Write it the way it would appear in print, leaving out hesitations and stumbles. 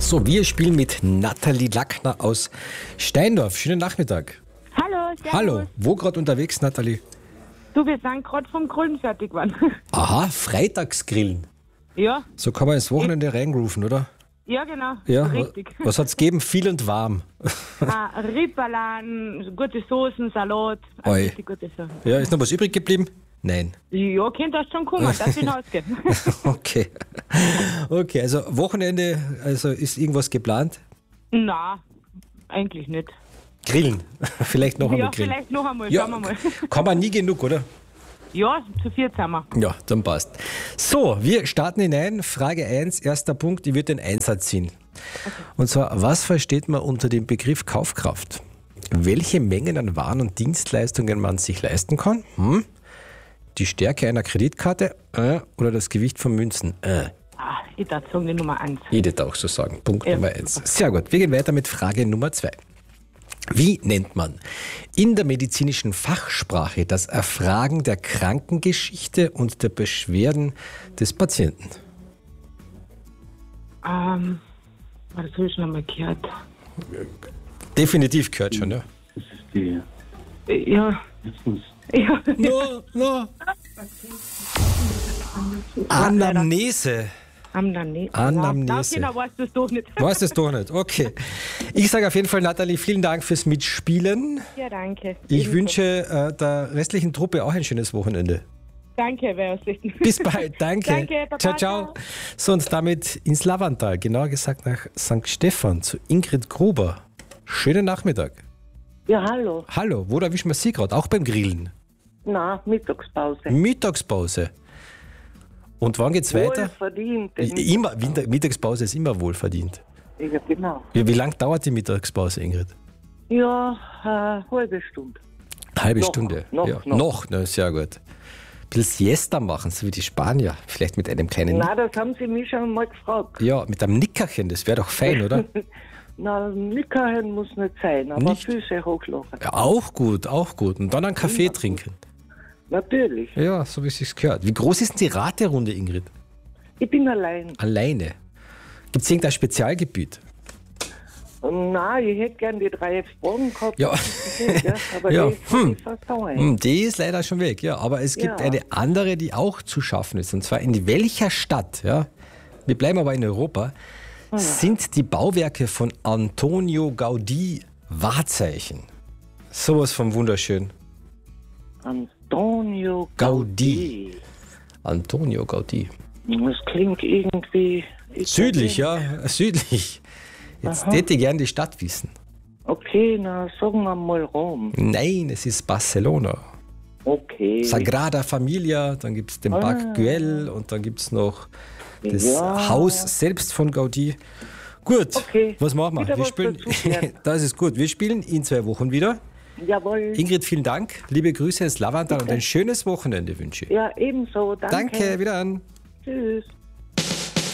So, wir spielen mit Nathalie Lackner aus Steindorf. Schönen Nachmittag. Hallo, servus. Hallo, wo gerade unterwegs, Nathalie? Du, wir sind gerade vom Grillen fertig geworden. Aha, Freitagsgrillen. Ja, So kann man ins Wochenende reingrooven, oder? ja genau, Ja. richtig. Was hat's gegeben? Viel und warm. Ripperlan, gute Soßen, Salat, Oi. richtig gute Sachen. Ja, ist noch was übrig geblieben? Nein. Ja, könnte das schon kommen, darf hinausgehen. Okay. Okay, also Wochenende, also ist irgendwas geplant? Na, eigentlich nicht. Grillen. Vielleicht noch einmal Ja, grillen. vielleicht noch einmal, Ja, schauen wir mal. kann man nie genug, oder? Ja, zu viert sind wir. Ja, dann passt. So, wir starten hinein. Frage 1, erster Punkt, ich würde den Einsatz ziehen. Und zwar, was versteht man unter dem Begriff Kaufkraft? Welche Mengen an Waren und Dienstleistungen man sich leisten kann? Die Stärke einer Kreditkarte oder das Gewicht von Münzen? Ich darf sagen, die Nummer 1. Ich würde auch so sagen. Punkt Ja, Nummer 1. Sehr gut. Wir gehen weiter mit Frage Nummer 2. Wie nennt man in der medizinischen Fachsprache das Erfragen der Krankengeschichte und der Beschwerden des Patienten? Das habe ich schon einmal gehört. Definitiv gehört schon, ja. Das ist die. Ja. Ja. No. Anamnese. Anamnese. Genau, weißt du es doch nicht. Weißt du es doch nicht? Okay. Ich sage auf jeden Fall, Nathalie, vielen Dank fürs Mitspielen. Ja, danke. Ich Ebenso. wünsche der restlichen Truppe auch ein schönes Wochenende. Danke, wer ausrichten. Bis bald, danke. Danke, Baba, ciao, ciao. So, und damit ins Lavantal, genauer gesagt nach St. Stephan, zu Ingrid Gruber. Schönen Nachmittag. Ja, hallo. Hallo, wo erwischen wir Sie gerade? Auch beim Grillen? Na, Mittagspause. Mittagspause. Und wann geht's weiter? Wohlverdient. Immer, Mittagspause ist immer wohlverdient. Ja, genau. Wie lange dauert die Mittagspause, Ingrid? Ja, halbe Stunde. Halbe Noch, Stunde. noch, ja. noch. Na, sehr gut. Ein bisschen Siesta machen, so wie die Spanier. Vielleicht mit einem kleinen... Na, das haben Sie mich schon mal gefragt. Ja, mit einem Nickerchen, das wäre doch fein, oder? Na, Nickerchen muss nicht sein, aber Nicht? Füße hochlachen. Ja, auch gut, auch gut. Und dann einen Kaffee trinken. Natürlich. Ja, so wie es sich gehört. Wie groß ist denn die Raterunde, Ingrid? Ich bin allein. Alleine. Gibt es irgendein Spezialgebiet? Na, ich hätte gern die 3 Fragen gehabt. Ja. Ja, aber Ja, die hab ich fast daheim. Die ist leider schon weg, ja. Aber es gibt Ja. eine andere, die auch zu schaffen ist. Und zwar in welcher Stadt, ja, wir bleiben aber in Europa, sind die Bauwerke von Antonio Gaudí Wahrzeichen? Sowas von wunderschön. Antonio Gaudí. Antonio Gaudí. Das klingt irgendwie... Südlich, ja, südlich. Jetzt hätte ich gern die Stadt wissen. Okay, na, sagen wir mal Rom. Nein, es ist Barcelona. Okay. Sagrada Familia, dann gibt es den Parc Güell und dann gibt es noch das Ja. Haus selbst von Gaudí. Gut, Okay. was machen wir? Wieder Wir was spielen, dazulernen. das ist gut. Wir spielen in 2 Wochen wieder. Jawohl. Ingrid, vielen Dank. Liebe Grüße ins Lavantal und ein schönes Wochenende wünsche ich. Ja, ebenso. Danke. Danke, wieder an. Tschüss.